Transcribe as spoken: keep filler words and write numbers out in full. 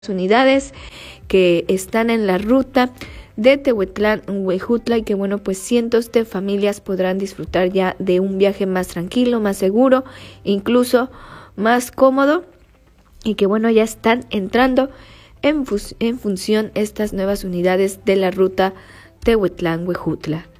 unidades que están en la ruta de Tehuetlán-Huejutla y que bueno, pues cientos de familias podrán disfrutar ya de un viaje más tranquilo, más seguro, incluso más cómodo, y que bueno, ya están entrando en, en función estas nuevas unidades de la ruta Tehuetlán-Huejutla.